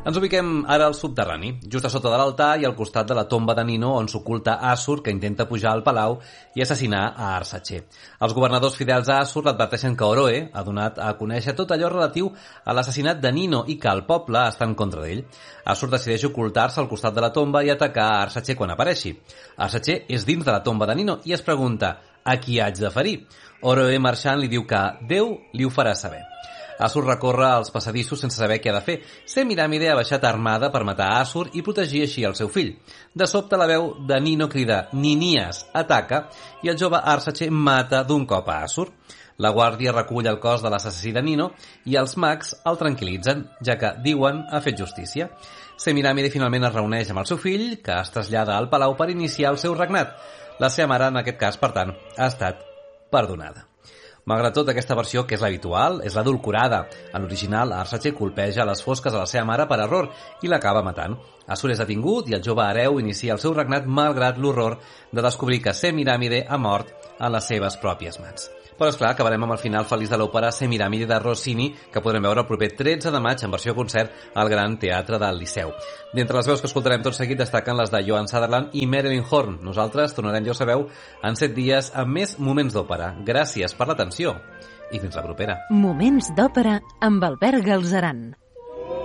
Ens ubiquem ara al subterrani, just a sota de l'altar i al costat de la tomba de Nino on s'oculta Assur, que intenta pujar al palau i assassinar a Arsace. Els governadors fidels a Assur l'adverteixen que Oroe ha donat a conèixer tot allò relatiu a l'assassinat de Nino i que el poble està en contra d'ell. Assur decideix ocultar-se al costat de la tomba i atacar a Arsace quan apareixi. Arsace és dins de la tomba de Nino i es pregunta a qui haig de ferir. Oroe marxant li diu que Déu li ho farà saber. Assur recorre als passadissos sense saber què ha de fer. Semiramide ha baixat armada per matar Assur i protegir així el seu fill. De sobte la veu de Nino crida «Ninias, ataca!» i el jove Arsace mata d'un cop a Assur. La guàrdia recull el cos de l'assassí de Nino i els mags el tranquil·litzen, ja que diuen ha fet justícia. Semiramide finalment es reuneix amb el seu fill, que es trasllada al palau per iniciar el seu regnat. La seva mare, en aquest cas, per tant, ha estat perdonada. Malgrat tot, aquesta versió, que és l'habitual, és l'adulcorada. En l'original, Arsace colpeja a les fosques a la seva mare per error i l'acaba matant. Assur és detingut i el jove hereu inicia el seu regnat malgrat l'horror de descobrir que Semiramide ha mort en les seves pròpies mans. Però, esclar, acabarem amb el final feliç de l'òpera Semiramide de Rossini, que podrem veure el proper 13 de maig en versió concert al Gran Teatre del Liceu. D'entre les veus que escoltarem tot seguit destaquen les de Joan Sutherland i Marilyn Horne. Nosaltres tornarem, ja ho sabeu, en 7 dies amb més moments d'òpera. Gràcies per l'atenció i fins la propera. Moments d'òpera amb Albert Galzeran.